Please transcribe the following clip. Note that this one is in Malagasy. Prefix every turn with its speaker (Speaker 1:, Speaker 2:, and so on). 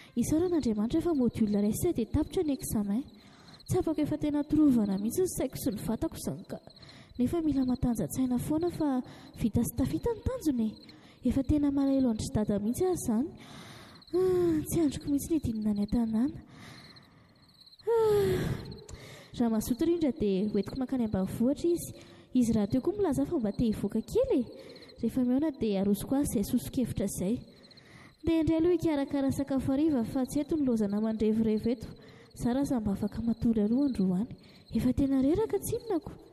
Speaker 1: isaran'andriamanitra efa module raisy dia tapitra ny examen tsy afaka efa tena trovana mihitsy ny saiko sy ny vatako izany ka nefa mila matanjatsaina foana fa vita sy tafita ny tanjony efa tena malahelo andry dada mihitsy azy izany tsy androko mihitsy ny dinina ny an-tanàna raha mazoto rindra dia hoentiko mankany ambanivohitra izy raha teo koa milaza fa mba te hivoaka kely rehefa miaona dia arosoko azy izay soso-kevitra izay dia indray aloha hikarakara sakafo hariva fa tsy eto ny lozana mandrevirevy eto zara za mba afaka matory aloha androany efa tena reraka tsinonako